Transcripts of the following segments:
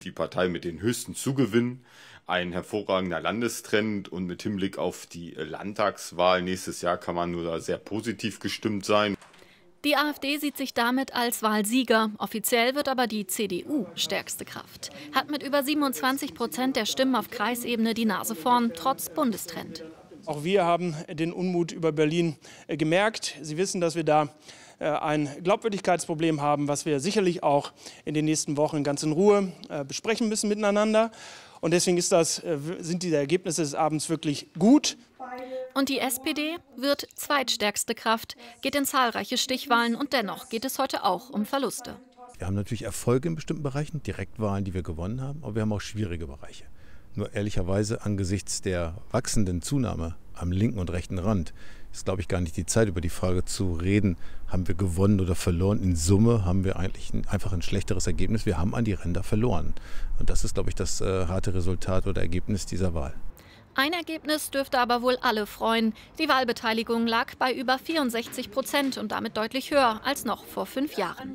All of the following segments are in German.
Die Partei mit den höchsten Zugewinnen, ein hervorragender Landestrend und mit Hinblick auf die Landtagswahl nächstes Jahr kann man nur da sehr positiv gestimmt sein. Die AfD sieht sich damit als Wahlsieger. Offiziell wird aber die CDU stärkste Kraft. Hat mit über 27% der Stimmen auf Kreisebene die Nase vorn, trotz Bundestrend. Auch wir haben den Unmut über Berlin gemerkt. Sie wissen, dass wir da ein Glaubwürdigkeitsproblem haben, was wir sicherlich auch in den nächsten Wochen ganz in Ruhe besprechen müssen miteinander. Und deswegen sind diese Ergebnisse des Abends wirklich gut. Und die SPD wird zweitstärkste Kraft, geht in zahlreiche Stichwahlen und dennoch geht es heute auch um Verluste. Wir haben natürlich Erfolge in bestimmten Bereichen, Direktwahlen, die wir gewonnen haben, aber wir haben auch schwierige Bereiche. Nur ehrlicherweise angesichts der wachsenden Zunahme am linken und rechten Rand ist, glaube ich, gar nicht die Zeit, über die Frage zu reden, haben wir gewonnen oder verloren. In Summe haben wir eigentlich einfach ein schlechteres Ergebnis. Wir haben an die Ränder verloren. Und das ist, glaube ich, das harte Resultat oder Ergebnis dieser Wahl. Ein Ergebnis dürfte aber wohl alle freuen. Die Wahlbeteiligung lag bei über 64% und damit deutlich höher als noch vor 5 Jahren.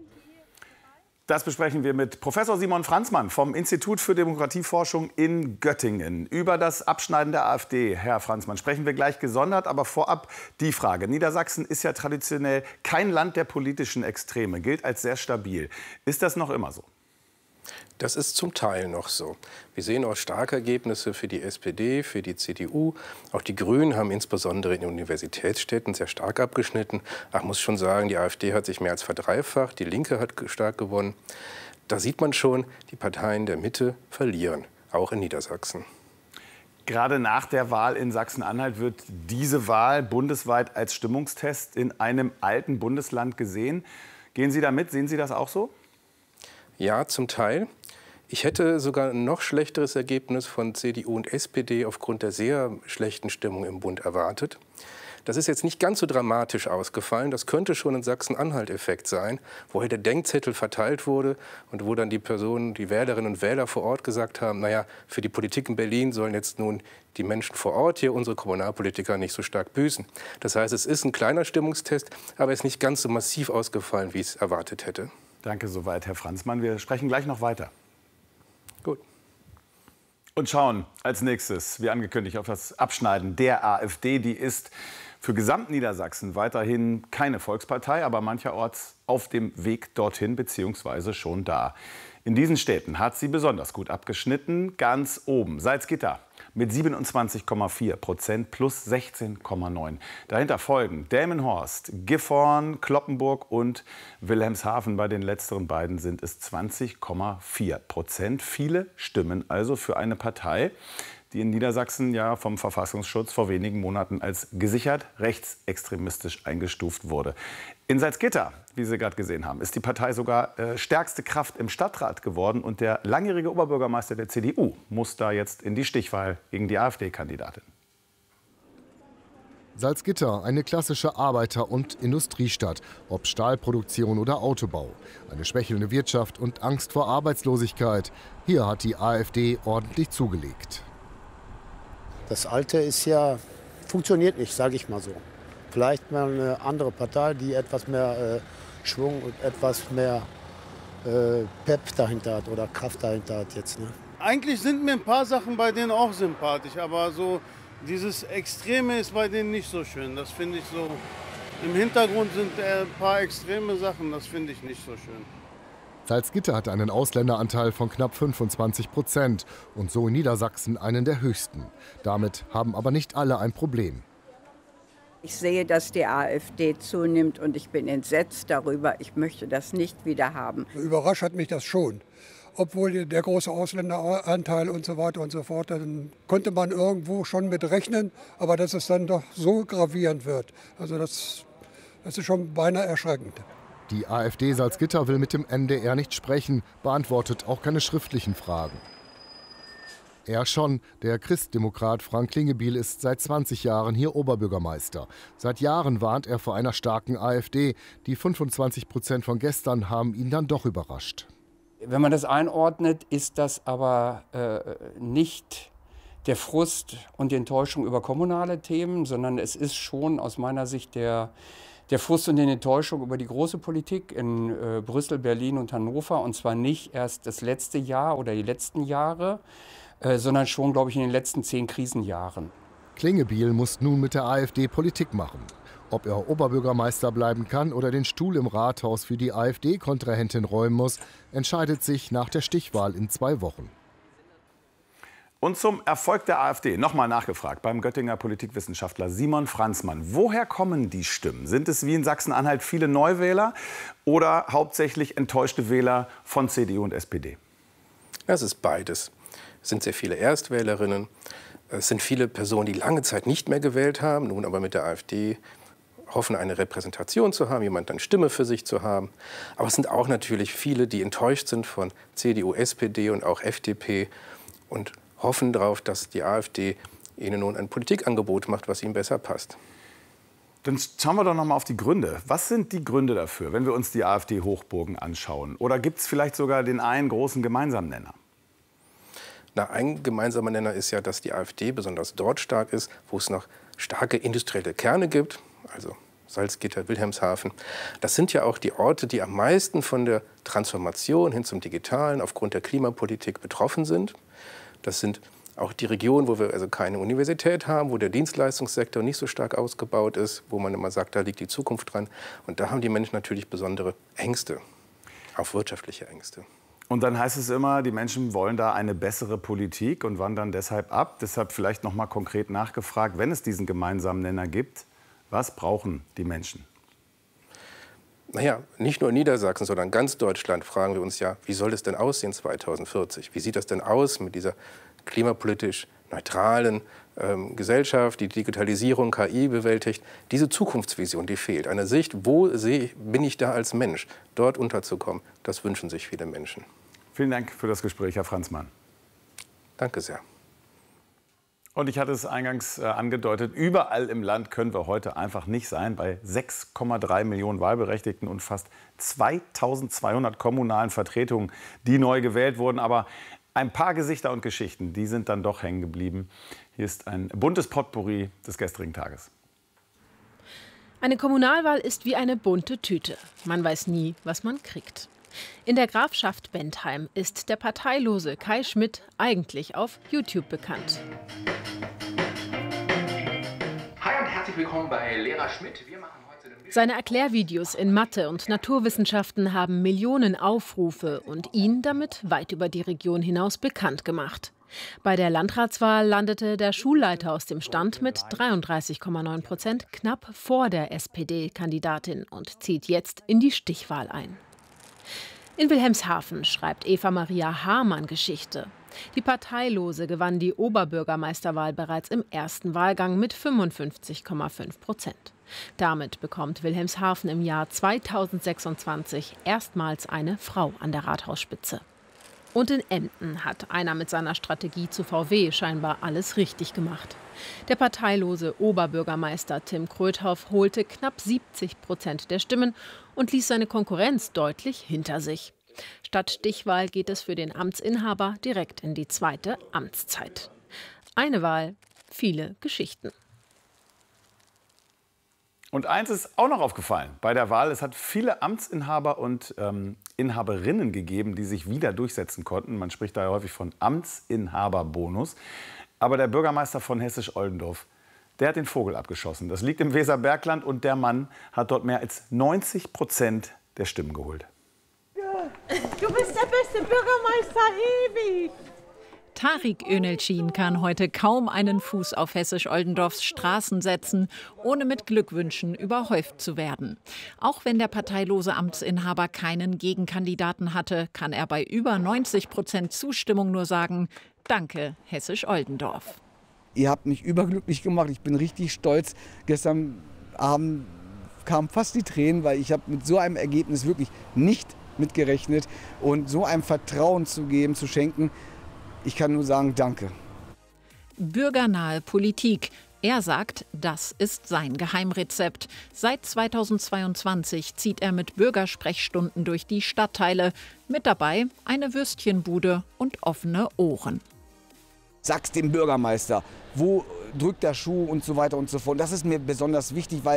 Das besprechen wir mit Professor Simon Franzmann vom Institut für Demokratieforschung in Göttingen. Über das Abschneiden der AfD, Herr Franzmann, sprechen wir gleich gesondert. Aber vorab die Frage. Niedersachsen ist ja traditionell kein Land der politischen Extreme, gilt als sehr stabil. Ist das noch immer so? Das ist zum Teil noch so. Wir sehen auch starke Ergebnisse für die SPD, für die CDU. Auch die Grünen haben insbesondere in den Universitätsstädten sehr stark abgeschnitten. Ich muss schon sagen, die AfD hat sich mehr als verdreifacht, die Linke hat stark gewonnen. Da sieht man schon, die Parteien der Mitte verlieren, auch in Niedersachsen. Gerade nach der Wahl in Sachsen-Anhalt wird diese Wahl bundesweit als Stimmungstest in einem alten Bundesland gesehen. Gehen Sie da mit? Sehen Sie das auch so? Ja, zum Teil. Ich hätte sogar ein noch schlechteres Ergebnis von CDU und SPD aufgrund der sehr schlechten Stimmung im Bund erwartet. Das ist jetzt nicht ganz so dramatisch ausgefallen. Das könnte schon ein Sachsen-Anhalt-Effekt sein, wo der Denkzettel verteilt wurde und wo dann die Personen, die Wählerinnen und Wähler vor Ort gesagt haben, naja, für die Politik in Berlin sollen jetzt nun die Menschen vor Ort hier, unsere Kommunalpolitiker, nicht so stark büßen. Das heißt, es ist ein kleiner Stimmungstest, aber es ist nicht ganz so massiv ausgefallen, wie ich es erwartet hätte. Danke soweit, Herr Franzmann. Wir sprechen gleich noch weiter. Gut. Und schauen als nächstes, wie angekündigt, auf das Abschneiden der AfD. Die ist für Gesamtniedersachsen weiterhin keine Volkspartei, aber mancherorts auf dem Weg dorthin bzw. schon da. In diesen Städten hat sie besonders gut abgeschnitten, ganz oben. Salzgitter mit 27,4% plus 16,9%. Dahinter folgen Delmenhorst, Gifhorn, Cloppenburg und Wilhelmshaven. Bei den letzteren beiden sind es 20,4%. Viele Stimmen also für eine Partei, die in Niedersachsen ja vom Verfassungsschutz vor wenigen Monaten als gesichert rechtsextremistisch eingestuft wurde. In Salzgitter, wie Sie gerade gesehen haben, ist die Partei sogar stärkste Kraft im Stadtrat geworden. Und der langjährige Oberbürgermeister der CDU muss da jetzt in die Stichwahl gegen die AfD-Kandidatin. Salzgitter, eine klassische Arbeiter- und Industriestadt, ob Stahlproduktion oder Autobau. Eine schwächelnde Wirtschaft und Angst vor Arbeitslosigkeit. Hier hat die AfD ordentlich zugelegt. Das Alte funktioniert nicht, sage ich mal so. Vielleicht mal eine andere Partei, die etwas mehr Schwung und etwas mehr Pep dahinter hat oder Kraft dahinter hat jetzt. Ne? Eigentlich sind mir ein paar Sachen bei denen auch sympathisch, aber so dieses Extreme ist bei denen nicht so schön. Das finde ich so. Im Hintergrund sind ein paar extreme Sachen, das finde ich nicht so schön. Salzgitter hat einen Ausländeranteil von knapp 25% und so in Niedersachsen einen der höchsten. Damit haben aber nicht alle ein Problem. Ich sehe, dass die AfD zunimmt und ich bin entsetzt darüber. Ich möchte das nicht wieder haben. Überrascht hat mich das schon. Obwohl der große Ausländeranteil und so weiter und so fort, dann konnte man irgendwo schon mit rechnen, aber dass es dann doch so gravierend wird. Also das ist schon beinahe erschreckend. Die AfD Salzgitter will mit dem NDR nicht sprechen, beantwortet auch keine schriftlichen Fragen. Er schon, der Christdemokrat Frank Klingebiel ist seit 20 Jahren hier Oberbürgermeister. Seit Jahren warnt er vor einer starken AfD. Die 25% von gestern haben ihn dann doch überrascht. Wenn man das einordnet, ist das aber nicht der Frust und die Enttäuschung über kommunale Themen, sondern es ist schon aus meiner Sicht der der Frust und die Enttäuschung über die große Politik in Brüssel, Berlin und Hannover. Und zwar nicht erst das letzte Jahr oder die letzten Jahre, sondern schon, glaube ich, in den letzten 10 Krisenjahren. Klingebiel muss nun mit der AfD Politik machen. Ob er Oberbürgermeister bleiben kann oder den Stuhl im Rathaus für die AfD-Kontrahentin räumen muss, entscheidet sich nach der Stichwahl in 2 Wochen. Und zum Erfolg der AfD nochmal nachgefragt beim Göttinger Politikwissenschaftler Simon Franzmann. Woher kommen die Stimmen? Sind es wie in Sachsen-Anhalt viele Neuwähler oder hauptsächlich enttäuschte Wähler von CDU und SPD? Es ist beides. Es sind sehr viele Erstwählerinnen. Es sind viele Personen, die lange Zeit nicht mehr gewählt haben, nun aber mit der AfD hoffen, eine Repräsentation zu haben, jemand eine Stimme für sich zu haben. Aber es sind auch natürlich viele, die enttäuscht sind von CDU, SPD und auch FDP und hoffen darauf, dass die AfD ihnen nun ein Politikangebot macht, was ihnen besser passt. Dann schauen wir doch noch mal auf die Gründe. Was sind die Gründe dafür, wenn wir uns die AfD-Hochburgen anschauen? Oder gibt es vielleicht sogar den einen großen gemeinsamen Nenner? Na, ein gemeinsamer Nenner ist ja, dass die AfD besonders dort stark ist, wo es noch starke industrielle Kerne gibt, also Salzgitter, Wilhelmshaven. Das sind ja auch die Orte, die am meisten von der Transformation hin zum Digitalen aufgrund der Klimapolitik betroffen sind. Das sind auch die Regionen, wo wir also keine Universität haben, wo der Dienstleistungssektor nicht so stark ausgebaut ist, wo man immer sagt, da liegt die Zukunft dran. Und da haben die Menschen natürlich besondere Ängste, auch wirtschaftliche Ängste. Und dann heißt es immer, die Menschen wollen da eine bessere Politik und wandern deshalb ab. Deshalb vielleicht noch mal konkret nachgefragt, wenn es diesen gemeinsamen Nenner gibt, was brauchen die Menschen? Naja, nicht nur in Niedersachsen, sondern ganz Deutschland fragen wir uns ja, wie soll es denn aussehen 2040? Wie sieht das denn aus mit dieser klimapolitisch neutralen Gesellschaft, die Digitalisierung, KI bewältigt? Diese Zukunftsvision, die fehlt. Eine Sicht, wo bin ich da als Mensch, dort unterzukommen, das wünschen sich viele Menschen. Vielen Dank für das Gespräch, Herr Franzmann. Danke sehr. Und ich hatte es eingangs angedeutet, überall im Land können wir heute einfach nicht sein. Bei 6,3 Millionen Wahlberechtigten und fast 2200 kommunalen Vertretungen, die neu gewählt wurden. Aber ein paar Gesichter und Geschichten, die sind dann doch hängen geblieben. Hier ist ein buntes Potpourri des gestrigen Tages. Eine Kommunalwahl ist wie eine bunte Tüte. Man weiß nie, was man kriegt. In der Grafschaft Bentheim ist der parteilose Kai Schmidt eigentlich auf YouTube bekannt. Hi und herzlich willkommen bei Lehrer Schmidt. Wir machen heute seine Erklärvideos in Mathe und Naturwissenschaften haben Millionen Aufrufe und ihn damit weit über die Region hinaus bekannt gemacht. Bei der Landratswahl landete der Schulleiter aus dem Stand mit 33,9% knapp vor der SPD-Kandidatin und zieht jetzt in die Stichwahl ein. In Wilhelmshaven schreibt Eva Maria Hamann Geschichte. Die Parteilose gewann die Oberbürgermeisterwahl bereits im ersten Wahlgang mit 55,5%. Damit bekommt Wilhelmshaven im Jahr 2026 erstmals eine Frau an der Rathausspitze. Und in Emden hat einer mit seiner Strategie zu VW scheinbar alles richtig gemacht. Der parteilose Oberbürgermeister Tim Kröthoff holte knapp 70% der Stimmen und ließ seine Konkurrenz deutlich hinter sich. Statt Stichwahl geht es für den Amtsinhaber direkt in die zweite Amtszeit. Eine Wahl, viele Geschichten. Und eins ist auch noch aufgefallen bei der Wahl. Es hat viele Amtsinhaber und Inhaberinnen gegeben, die sich wieder durchsetzen konnten. Man spricht da ja häufig von Amtsinhaberbonus. Aber der Bürgermeister von Hessisch-Oldendorf, der hat den Vogel abgeschossen. Das liegt im Weserbergland und der Mann hat dort mehr als 90% der Stimmen geholt. Du bist der beste Bürgermeister ewig! Tarik Önelcin kann heute kaum einen Fuß auf Hessisch-Oldendorfs Straßen setzen, ohne mit Glückwünschen überhäuft zu werden. Auch wenn der parteilose Amtsinhaber keinen Gegenkandidaten hatte, kann er bei über 90% Zustimmung nur sagen: Danke, Hessisch-Oldendorf. Ihr habt mich überglücklich gemacht, ich bin richtig stolz. Gestern Abend kamen fast die Tränen, weil ich habe mit so einem Ergebnis wirklich nicht mitgerechnet. Und so einem Vertrauen zu geben, zu schenken, ich kann nur sagen, danke. Bürgernahe Politik. Er sagt, das ist sein Geheimrezept. Seit 2022 zieht er mit Bürgersprechstunden durch die Stadtteile. Mit dabei eine Würstchenbude und offene Ohren. Sag's dem Bürgermeister, wo drückt der Schuh und so weiter und so fort. Das ist mir besonders wichtig, weil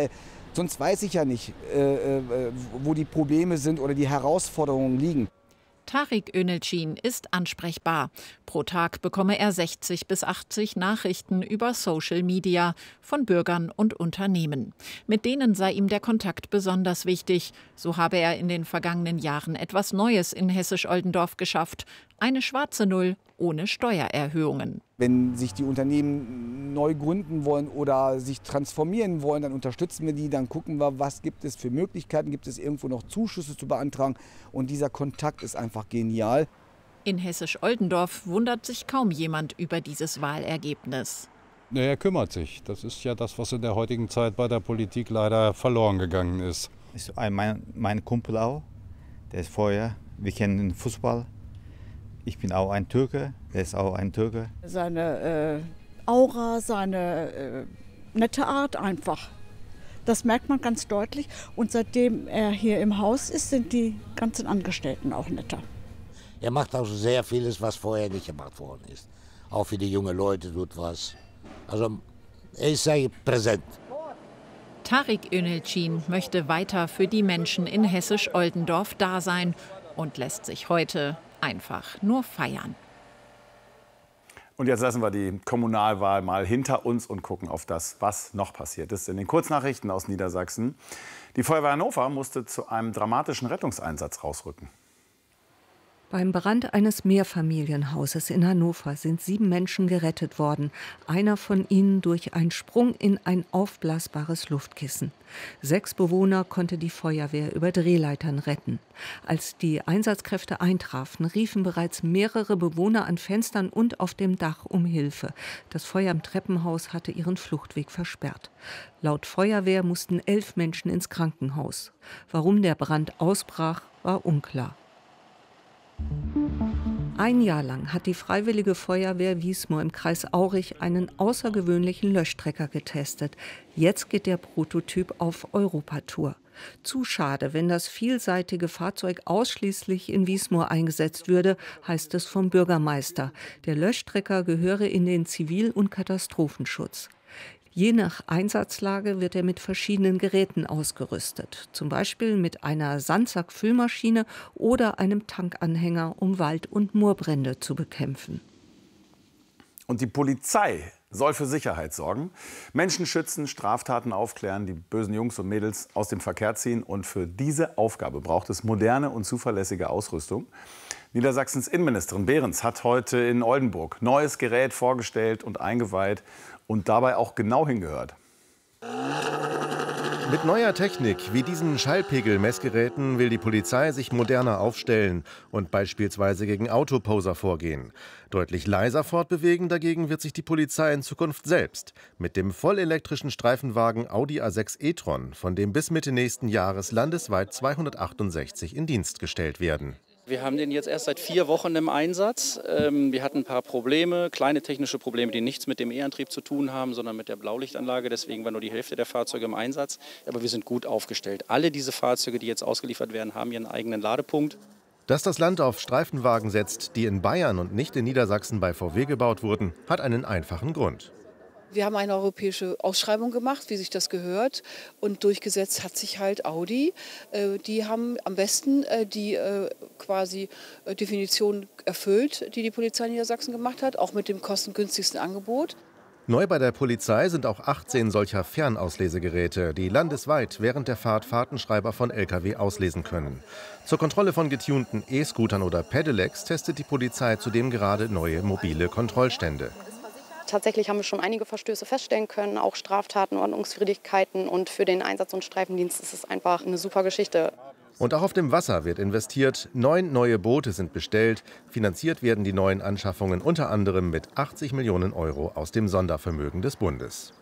Sonst weiß ich ja nicht, wo die Probleme sind oder die Herausforderungen liegen. Tarık Önelcin ist ansprechbar. Pro Tag bekomme er 60 bis 80 Nachrichten über Social Media von Bürgern und Unternehmen. Mit denen sei ihm der Kontakt besonders wichtig. So habe er in den vergangenen Jahren etwas Neues in Hessisch-Oldendorf geschafft. Eine schwarze Null ohne Steuererhöhungen. Wenn sich die Unternehmen neu gründen wollen oder sich transformieren wollen, dann unterstützen wir die, dann gucken wir, was gibt es für Möglichkeiten, gibt es irgendwo noch Zuschüsse zu beantragen, und dieser Kontakt ist einfach genial. In Hessisch-Oldendorf wundert sich kaum jemand über dieses Wahlergebnis. Er kümmert sich. Das ist ja das, was in der heutigen Zeit bei der Politik leider verloren gegangen ist. Mein Kumpel auch, der ist vorher, wir kennen den Fußball. Ich bin auch ein Türke, er ist auch ein Türke. Seine Aura, seine nette Art einfach. Das merkt man ganz deutlich. Und seitdem er hier im Haus ist, sind die ganzen Angestellten auch netter. Er macht auch sehr vieles, was vorher nicht gemacht worden ist. Auch für die jungen Leute tut was. Also er ist sehr präsent. Tarık Önelcin möchte weiter für die Menschen in Hessisch-Oldendorf da sein und lässt sich heute einfach nur feiern. Und jetzt lassen wir die Kommunalwahl mal hinter uns und gucken auf das, was noch passiert ist in den Kurznachrichten aus Niedersachsen. Die Feuerwehr Hannover musste zu einem dramatischen Rettungseinsatz rausrücken. Beim Brand eines Mehrfamilienhauses in Hannover sind 7 Menschen gerettet worden. Einer von ihnen durch einen Sprung in ein aufblasbares Luftkissen. 6 Bewohner konnte die Feuerwehr über Drehleitern retten. Als die Einsatzkräfte eintrafen, riefen bereits mehrere Bewohner an Fenstern und auf dem Dach um Hilfe. Das Feuer im Treppenhaus hatte ihren Fluchtweg versperrt. Laut Feuerwehr mussten 11 Menschen ins Krankenhaus. Warum der Brand ausbrach, war unklar. Ein Jahr lang hat die Freiwillige Feuerwehr Wiesmoor im Kreis Aurich einen außergewöhnlichen Löschtrecker getestet. Jetzt geht der Prototyp auf Europatour. Zu schade, wenn das vielseitige Fahrzeug ausschließlich in Wiesmoor eingesetzt würde, heißt es vom Bürgermeister. Der Löschtrecker gehöre in den Zivil- und Katastrophenschutz. Je nach Einsatzlage wird er mit verschiedenen Geräten ausgerüstet, zum Beispiel mit einer Sandsack-Füllmaschine oder einem Tankanhänger, um Wald- und Moorbrände zu bekämpfen. Und die Polizei soll für Sicherheit sorgen, Menschen schützen, Straftaten aufklären, die bösen Jungs und Mädels aus dem Verkehr ziehen. Und für diese Aufgabe braucht es moderne und zuverlässige Ausrüstung. Niedersachsens Innenministerin Behrens hat heute in Oldenburg neues Gerät vorgestellt und eingeweiht und dabei auch genau hingehört. Mit neuer Technik wie diesen Schallpegel-Messgeräten will die Polizei sich moderner aufstellen und beispielsweise gegen Autoposer vorgehen. Deutlich leiser fortbewegen dagegen wird sich die Polizei in Zukunft selbst mit dem vollelektrischen Streifenwagen Audi A6 e-tron, von dem bis Mitte nächsten Jahres landesweit 268 in Dienst gestellt werden. Wir haben den jetzt erst seit 4 Wochen im Einsatz. Wir hatten ein paar Probleme, kleine technische Probleme, die nichts mit dem E-Antrieb zu tun haben, sondern mit der Blaulichtanlage. Deswegen war nur die Hälfte der Fahrzeuge im Einsatz. Aber wir sind gut aufgestellt. Alle diese Fahrzeuge, die jetzt ausgeliefert werden, haben ihren eigenen Ladepunkt. Dass das Land auf Streifenwagen setzt, die in Bayern und nicht in Niedersachsen bei VW gebaut wurden, hat einen einfachen Grund. Wir haben eine europäische Ausschreibung gemacht, wie sich das gehört. Und durchgesetzt hat sich halt Audi. Die haben am besten die quasi Definition erfüllt, die die Polizei Niedersachsen gemacht hat, auch mit dem kostengünstigsten Angebot. Neu bei der Polizei sind auch 18 solcher Fernauslesgeräte, die landesweit während der Fahrt Fahrtenschreiber von Lkw auslesen können. Zur Kontrolle von getunten E-Scootern oder Pedelecs testet die Polizei zudem gerade neue mobile Kontrollstände. Tatsächlich haben wir schon einige Verstöße feststellen können, auch Straftaten, Ordnungswidrigkeiten. Und für den Einsatz- und Streifendienst ist es einfach eine super Geschichte. Und auch auf dem Wasser wird investiert. 9 neue Boote sind bestellt. Finanziert werden die neuen Anschaffungen unter anderem mit 80 Millionen Euro aus dem Sondervermögen des Bundes.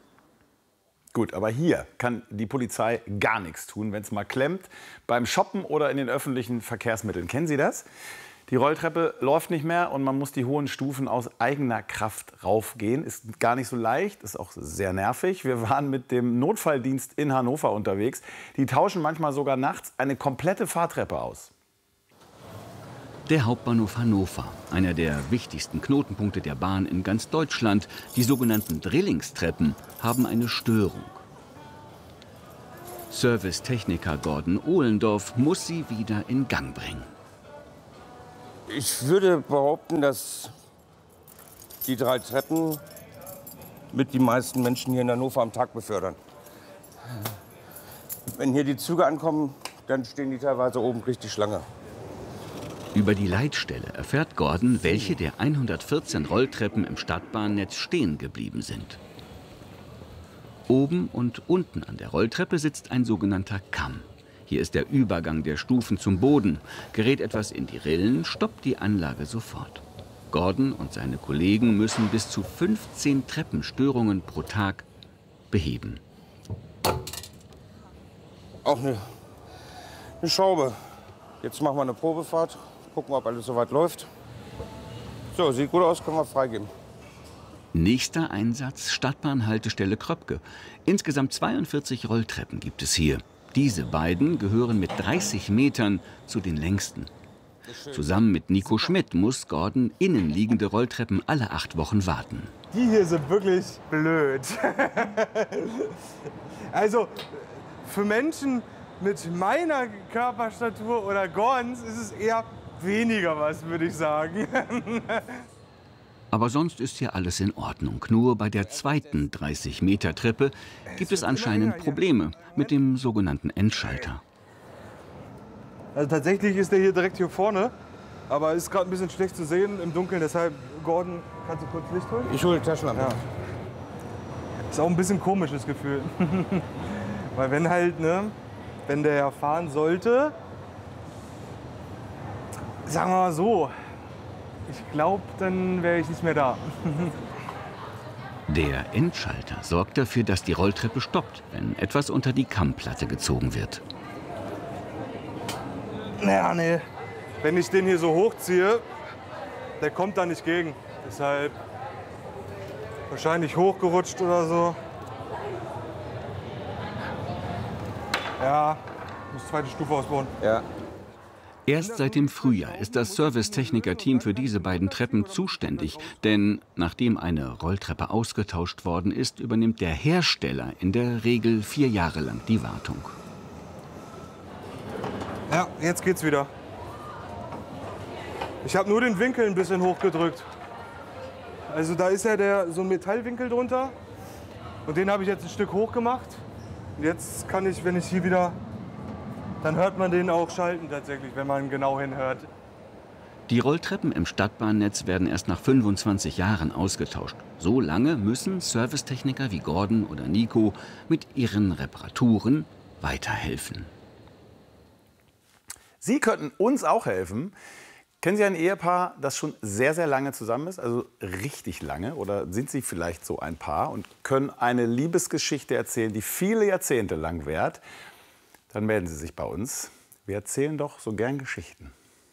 Gut, aber hier kann die Polizei gar nichts tun, wenn es mal klemmt. Beim Shoppen oder in den öffentlichen Verkehrsmitteln. Kennen Sie das? Die Rolltreppe läuft nicht mehr und man muss die hohen Stufen aus eigener Kraft raufgehen. Ist gar nicht so leicht, ist auch sehr nervig. Wir waren mit dem Notfalldienst in Hannover unterwegs. Die tauschen manchmal sogar nachts eine komplette Fahrtreppe aus. Der Hauptbahnhof Hannover, einer der wichtigsten Knotenpunkte der Bahn in ganz Deutschland. Die sogenannten Drillingstreppen haben eine Störung. Servicetechniker Gordon Ohlendorf muss sie wieder in Gang bringen. Ich würde behaupten, dass die 3 Treppen mit die meisten Menschen hier in Hannover am Tag befördern. Wenn hier die Züge ankommen, dann stehen die teilweise oben richtig Schlange. Über die Leitstelle erfährt Gordon, welche der 114 Rolltreppen im Stadtbahnnetz stehen geblieben sind. Oben und unten an der Rolltreppe sitzt ein sogenannter Kamm. Hier ist der Übergang der Stufen zum Boden. Gerät etwas in die Rillen, stoppt die Anlage sofort. Gordon und seine Kollegen müssen bis zu 15 Treppenstörungen pro Tag beheben. Auch eine Schraube. Jetzt machen wir eine Probefahrt, gucken, ob alles soweit läuft. So, sieht gut aus, können wir freigeben. Nächster Einsatz, Stadtbahnhaltestelle Kröpke. Insgesamt 42 Rolltreppen gibt es hier. Diese beiden gehören mit 30 Metern zu den längsten. Zusammen mit Nico Schmidt muss Gordon innenliegende Rolltreppen alle 8 Wochen warten. Die hier sind wirklich blöd. Also für Menschen mit meiner Körperstatur oder Gordons ist es eher weniger was, würde ich sagen. Aber sonst ist hier alles in Ordnung. Nur bei der zweiten 30-Meter-Treppe gibt es anscheinend Probleme mit dem sogenannten Endschalter. Also tatsächlich ist der hier direkt hier vorne, aber ist gerade ein bisschen schlecht zu sehen im Dunkeln. Deshalb, Gordon, kannst du kurz Licht holen? Ich hole die Taschenlampe. Ja. Ist auch ein bisschen komisches Gefühl. Weil wenn halt, ne, wenn der ja fahren sollte, sagen wir mal so, ich glaube, dann wäre ich nicht mehr da. Der Endschalter sorgt dafür, dass die Rolltreppe stoppt, wenn etwas unter die Kammplatte gezogen wird. Naja, nee. Wenn ich den hier so hochziehe, der kommt da nicht gegen. Deshalb wahrscheinlich hochgerutscht oder so. Ja, muss zweite Stufe ausbauen. Ja. Erst seit dem Frühjahr ist das Servicetechniker-Team für diese beiden Treppen zuständig. Denn nachdem eine Rolltreppe ausgetauscht worden ist, übernimmt der Hersteller in der Regel 4 Jahre lang die Wartung. Ja, jetzt geht's wieder. Ich habe nur den Winkel ein bisschen hochgedrückt. Also da ist ja so ein Metallwinkel drunter. Und den habe ich jetzt ein Stück hoch gemacht. Und jetzt kann ich, wenn ich hier wieder... Dann hört man den auch schalten tatsächlich, wenn man genau hinhört. Die Rolltreppen im Stadtbahnnetz werden erst nach 25 Jahren ausgetauscht. So lange müssen Servicetechniker wie Gordon oder Nico mit ihren Reparaturen weiterhelfen. Sie könnten uns auch helfen. Kennen Sie ein Ehepaar, das schon sehr, sehr lange zusammen ist? Also richtig lange? Oder sind Sie vielleicht so ein Paar und können eine Liebesgeschichte erzählen, die viele Jahrzehnte lang währt? Dann melden Sie sich bei uns. Wir erzählen doch so gern Geschichten.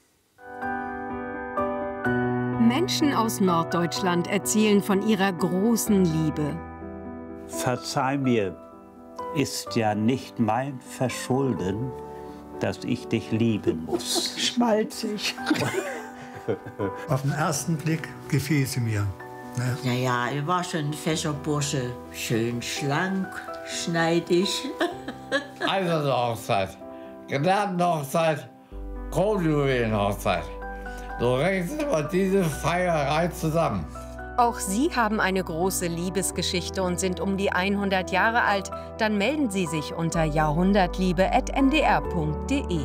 Menschen aus Norddeutschland erzählen von ihrer großen Liebe. Verzeih mir, ist ja nicht mein Verschulden, dass ich dich lieben muss. Schmalzig. Auf den ersten Blick gefiel sie mir. Ne? Ja, ja, er war schon ein fescher Bursche. Schön schlank, schneidig. Eiserne Hochzeit, Gnadenhochzeit, Kronjuwelenhochzeit. So rechnet man diese Feierei zusammen. Auch Sie haben eine große Liebesgeschichte und sind um die 100 Jahre alt. Dann melden Sie sich unter jahrhundertliebe@ndr.de.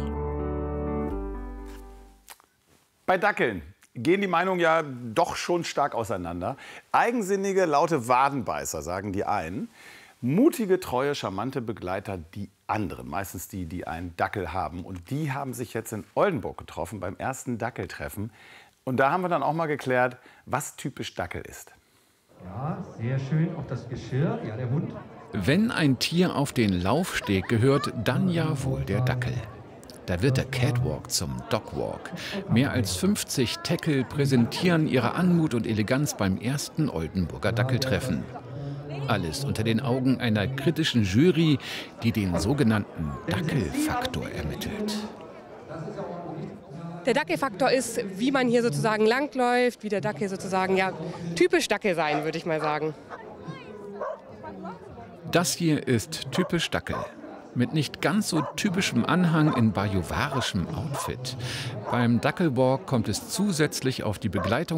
Bei Dackeln gehen die Meinungen ja doch schon stark auseinander. Eigensinnige, laute Wadenbeißer, sagen die einen. Mutige, treue, charmante Begleiter die anderen. Meistens die, die einen Dackel haben. Und die haben sich jetzt in Oldenburg getroffen beim ersten Dackeltreffen. Und da haben wir dann auch mal geklärt, was typisch Dackel ist. Ja, sehr schön. Auch das Geschirr, ja, der Hund. Wenn ein Tier auf den Laufsteg gehört, dann ja wohl der Dackel. Da wird der Catwalk zum Dogwalk. Mehr als 50 Tackle präsentieren ihre Anmut und Eleganz beim ersten Oldenburger Dackeltreffen. Alles unter den Augen einer kritischen Jury, die den sogenannten Dackelfaktor ermittelt. Der Dackelfaktor ist, wie man hier sozusagen langläuft, wie der Dackel sozusagen, ja, typisch Dackel sein, würde ich mal sagen. Das hier ist typisch Dackel. mit nicht ganz so typischem Anhang in bajuwarischem Outfit. Beim Dackelwalk kommt es zusätzlich auf die Begleitung